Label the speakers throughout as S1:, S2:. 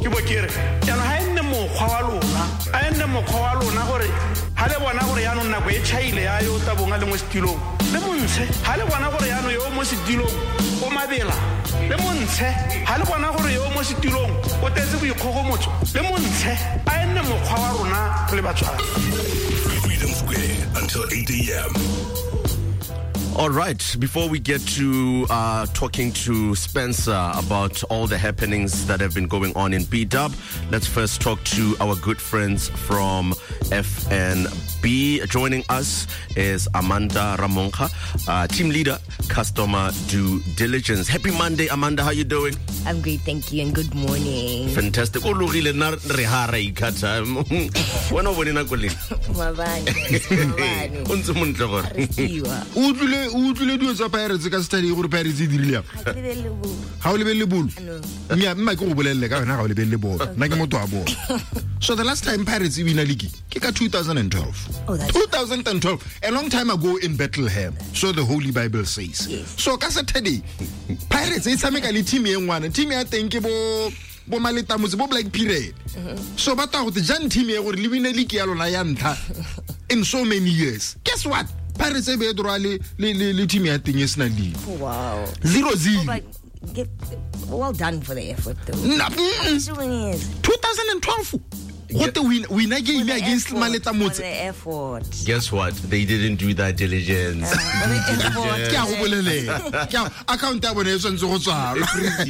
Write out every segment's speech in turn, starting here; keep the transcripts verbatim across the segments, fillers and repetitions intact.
S1: ke bo kere yana ha enne mokgwa wa lona a enne mokgwa wa lona gore ha le bona gore yana nna go e chaile ya yo tabonga le mo stilong le montshe ha le bona gore yana yo mo stilong o mabela le montshe ha le bona gore yo mo stilong o tetse boikgogomotso le montshe a enne mokgwa wa rona le batswana.
S2: Freedom Square until eight a.m.
S3: All right, before we get to uh, talking to Spencer about all the happenings that have been going on in B-Dub, let's first talk to our good friends from F N B. Joining us is Amanda Ramonka, uh, team leader, customer due diligence. Happy Monday, Amanda. How you doing?
S4: I'm great, thank you, and good morning.
S3: Fantastic. O logile na re ha ra ikatha. Wena o bone na koleng?
S4: Mabane. Mabane.
S3: O ntse montle gore.
S5: O tlile o tlile dio tsa Pirates ka study gore Pirates e dirile ha o lebelle bolo nya mma ke go bolelle ka wena ga o lebelle bolo nna ke motho a bolo. So the last time Pirates win a league ke ka two thousand twelve.
S4: Oh, that's
S5: two thousand twelve, a long time ago in Bethlehem, so the Holy Bible says.
S4: Yes.
S5: So ka Saturday Pirates e tshameka le team e ngwana team ya teng ke bo bo maleta motse bo Black Period. So ba ta go the jan team e gore le win a league ya lona ya ntha in so many years. Guess what? Pirates e be dra le le le team ya teng e sna league.
S4: Wow.
S5: zero zero.
S4: Oh, but get, well done for the effort though.
S5: No, mm, twenty twelve. What the win win game against Maleta Motse.
S4: The effort.
S3: Guess what? They didn't do that diligence.
S5: Ke a go bolele. Ke account ya bone e sentse go tswala.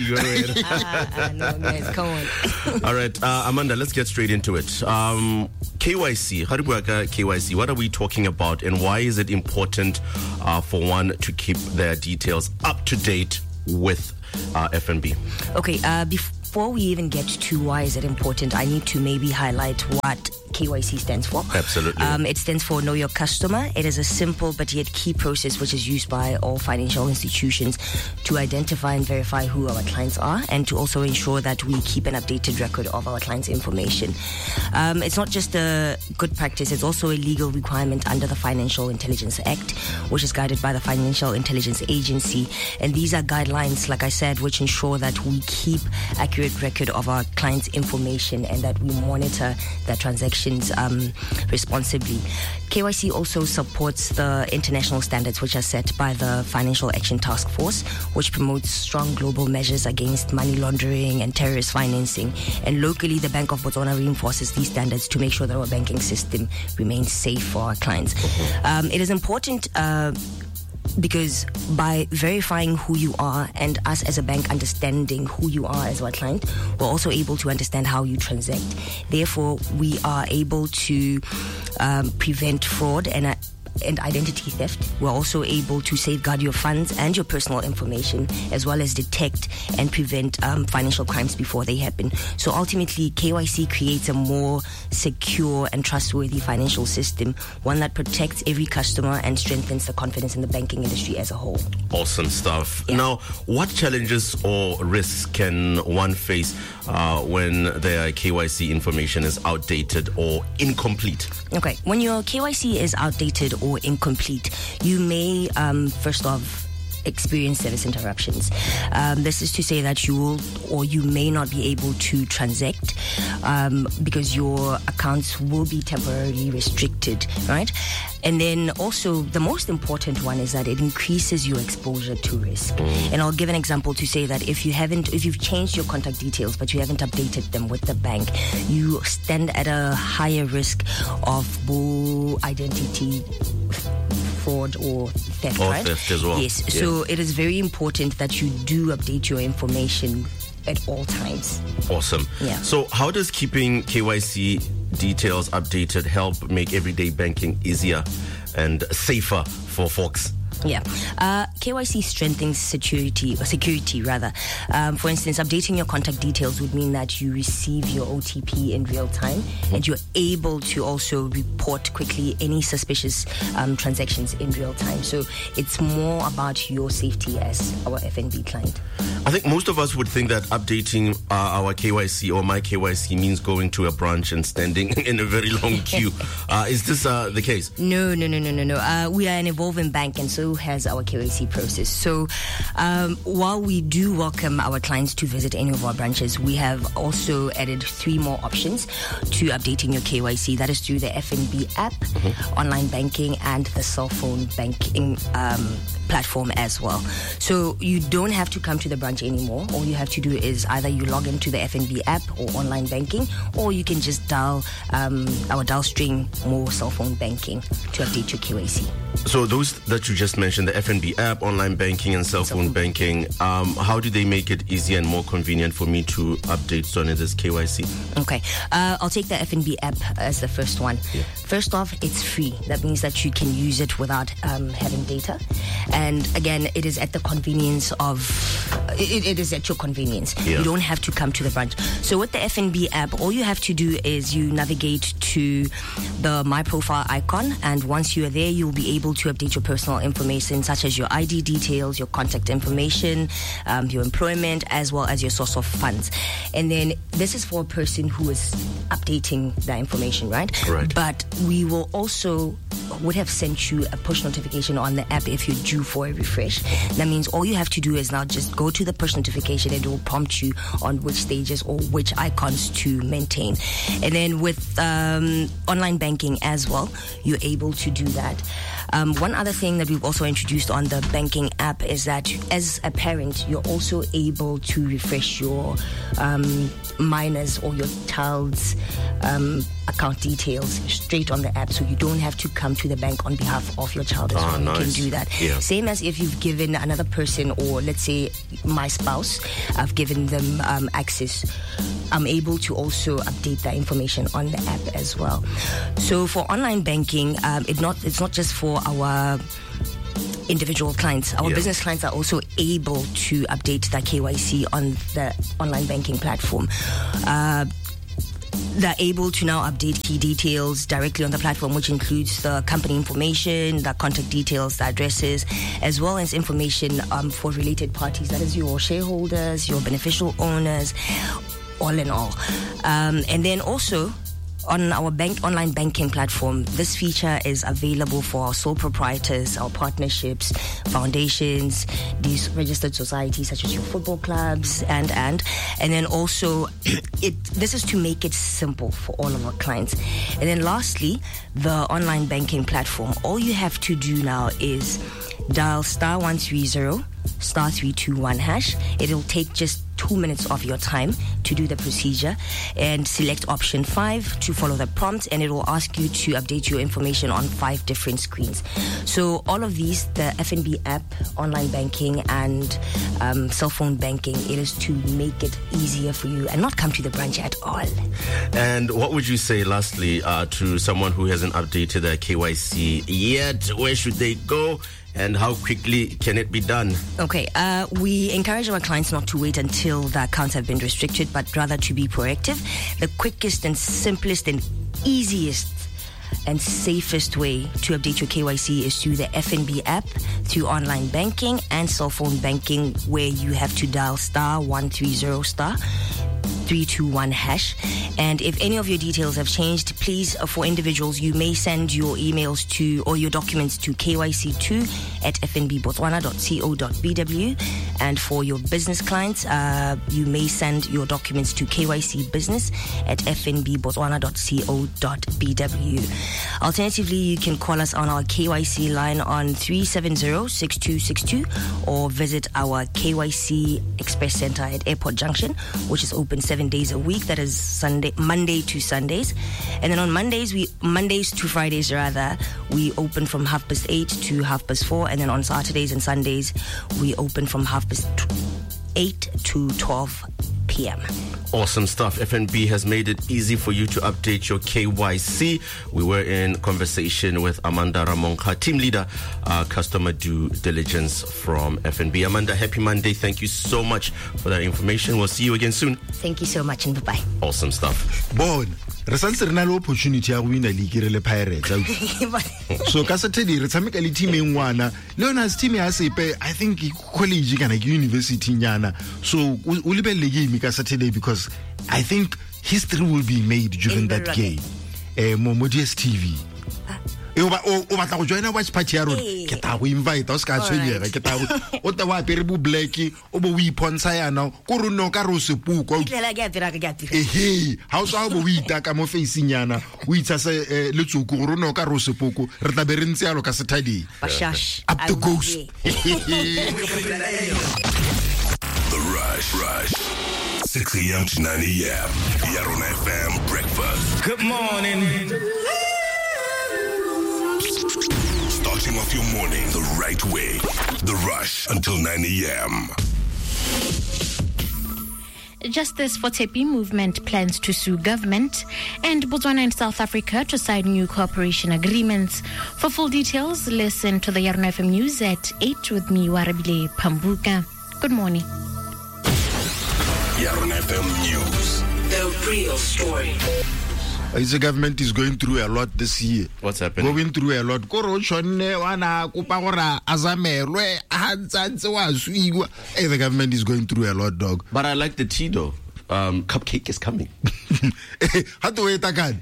S4: No, guys, come on.
S3: All right, uh, Amanda, let's get straight into it. Um, K Y C, K Y C, what are we talking about and why is it important uh, for one to keep their details up to date with uh, F N B?
S4: Okay, uh, before we even get to why is it important, I need to maybe highlight what K Y C stands for.
S3: Absolutely.
S4: Um, it stands for Know Your Customer. It is a simple but yet key process which is used by all financial institutions to identify and verify who our clients are and to also ensure that we keep an updated record of our clients' information. Um, it's not just a good practice, it's also a legal requirement under the Financial Intelligence Act, which is guided by the Financial Intelligence Agency. And these are guidelines, like I said, which ensure that we keep accurate record of our clients' information and that we monitor their transactions Um, responsibly. K Y C also supports the international standards which are set by the Financial Action Task Force, which promotes strong global measures against money laundering and terrorist financing. And locally, the Bank of Botswana reinforces these standards to make sure that our banking system remains safe for our clients. Um, it is important uh, because by verifying who you are and us as a bank understanding who you are as our client, we're also able to understand how you transact. Therefore, we are able to um, prevent fraud and uh, and identity theft. We're also able to safeguard your funds and your personal information, as well as detect and prevent um, financial crimes before they happen. So ultimately, K Y C creates a more secure and trustworthy financial system, one that protects every customer and strengthens the confidence in the banking industry as a whole.
S3: Awesome stuff.
S4: Yeah.
S3: Now, what challenges or risks can one face uh, when their K Y C information is outdated or incomplete?
S4: Okay, when your K Y C is outdated or incomplete, you may um, first off experience service interruptions. Um, this is to say that you will or you may not be able to transact um, because your accounts will be temporarily restricted, right? And then also the most important one is that it increases your exposure to risk. And I'll give an example to say that if you haven't, if you've changed your contact details but you haven't updated them with the bank, you stand at a higher risk of bull identity fraud or theft,
S3: or
S4: right?
S3: theft as well.
S4: Yes.
S3: Yeah.
S4: So it is very important that you do update your information at all times.
S3: Awesome.
S4: Yeah.
S3: So how does keeping K Y C details updated help make everyday banking easier and safer for folks?
S4: Yeah. Uh, K Y C strengthens security, or security rather. Um, for instance, updating your contact details would mean that you receive your O T P in real time and you're able to also report quickly any suspicious um, transactions in real time. So it's more about your safety as our F N B client.
S3: I think most of us would think that updating uh, our K Y C or my K Y C means going to a branch and standing in a very long queue. Uh, is this uh, the case?
S4: No, no, no, no, no, no. Uh, we are an evolving bank, and so has our K Y C process. So um, while we do welcome our clients to visit any of our branches, we have also added three more options to updating your K Y C. That is through the F N B app, mm-hmm. online banking, and the cell phone banking um, platform as well. So you don't have to come to the branch anymore. All you have to do is either you log into the F N B app or online banking, or you can just dial um, our dial string more cell phone banking to update your K Y C.
S3: So those that you just mentioned, the F N B app, online banking, and cell phone banking, um, how do they make it easier and more convenient for me to update on this K Y C?
S4: Okay, uh, I'll take the F N B app as the first one. Yeah. First off, it's free. That means that you can use it without um, having data. And again, it is at the convenience of, it, it is at your convenience. Yeah. You don't have to come to the branch. So with the F N B app, all you have to do is you navigate to the My Profile icon, and once you are there, you'll be able to update your personal information, such as your I D details, your contact information, um, your employment, as well as your source of funds. And then this is for a person who is updating that information, right?
S3: Right.
S4: But we will also would have sent you a push notification on the app if you're due for a refresh. That means all you have to do is now just go to the push notification, and it will prompt you on which stages or which icons to maintain. And then with um, online banking as well, you're able to do that. Um, one other thing that we've also introduced on the banking app is that as a parent, you're also able to refresh your um, minor's or your child's um, account details straight on the app, so you don't have to come to the bank on behalf of your child as
S3: oh,
S4: well.
S3: Nice.
S4: You can do that.
S3: Yeah.
S4: Same as if you've given another person, or let's say my spouse, I've given them um, access. I'm able to also update that information on the app as well. So for online banking, um, it not it's not just for our individual clients. Our
S3: yeah.
S4: business clients are also able to update their K Y C on the online banking platform. Uh, They're able to now update key details directly on the platform, which includes the company information, the contact details, the addresses, as well as information um, for related parties. That is your shareholders, your beneficial owners, all in all. Um, and then also, on our bank online banking platform, this feature is available for our sole proprietors, our partnerships, foundations, these registered societies such as your football clubs, and and and then also it this is to make it simple for all of our clients. And then lastly, the online banking platform, all you have to do now is dial star one three zero star three two one hash. It'll take just two minutes of your time to do the procedure, and select option five to follow the prompt, and it will ask you to update your information on five different screens. So all of these, the F N B app, online banking, and um, cell phone banking, it is to make it easier for you and not come to the branch at all.
S3: And what would you say lastly uh, to someone who hasn't updated their K Y C yet? Where should they go? And how quickly can it be done?
S4: Okay, uh, we encourage our clients not to wait until the accounts have been restricted, but rather to be proactive. The quickest and simplest and easiest and safest way to update your K Y C is through the F N B app, through online banking and cell phone banking, where you have to dial star one three zero star three two one hash. And if any of your details have changed, please, uh, for individuals, you may send your emails to or your documents to K Y C two at f n b botswana dot co dot b w. And for your business clients, uh, you may send your documents to K Y C business at f n b botswana dot co dot b w. Alternatively, you can call us on our K Y C line on three seven zero six two six two, or visit our K Y C Express Center at Airport Junction, which is open seven days a week. That is Sunday, Monday to Sundays. And then on Mondays, we Mondays to Fridays rather, we open from half past eight to half past four. And then on Saturdays and Sundays, we open from half past eight to twelve p.m.
S3: Awesome stuff. F N B has made it easy for you to update your K Y C. We were in conversation with Amanda Ramonka, team leader, uh, customer due diligence from F N B. Amanda, happy Monday. Thank you so much for that information. We'll see you again soon.
S4: Thank you so much, and bye-bye.
S3: Awesome stuff.
S5: Bon, re santse re na le opportunity ya go wina league re le Pirates. So ka Saturday re tshameka le team e ngwana. Leona's team ya sepe, I think college kana ke university nyana. So o lebelle game ka Saturday, because I think history will be made during that game. Eh, mo D S T V. o ba o batla go joina watch party ya rona ke ta go invite o ska tshwenyega ke ta go o ta wa pere bu black o bo o ipontsha yana go re no ka ro se puko
S4: Itlela ke a dira ke a dira.
S5: ehe ha o sa bo o itaka mo facing yana o itsa se le tsuku go re no ka ro se puko re tla be re ntse yalo ka sethadi
S4: Bashash.
S5: up the ghost.
S2: The Rush, Rush. six a.m. to nine a.m. Yaron F M breakfast.
S6: Good morning.
S2: Starting off your morning the right way. The Rush until nine a.m.
S7: Justice for Tepi movement plans to sue government, and Botswana and South Africa to sign new cooperation agreements. For full details, listen to the Yaron F M News at eight with me, Warabile Pambuka. Good morning.
S2: Yaron F M News.
S8: The real story.
S5: The government is going through a lot this year.
S3: What's happening?
S5: Going through a lot. Koro chonne wana kupa gora azamelwe hantsantse wa swiwa. Hey, the government is going through a lot, dog.
S3: But I like the tea though. Um, cupcake is coming.
S5: How to wait again?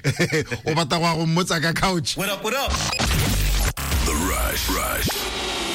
S5: O bata wa go mmotsa ka couch.
S6: What up, what up?
S2: The Rush, Rush.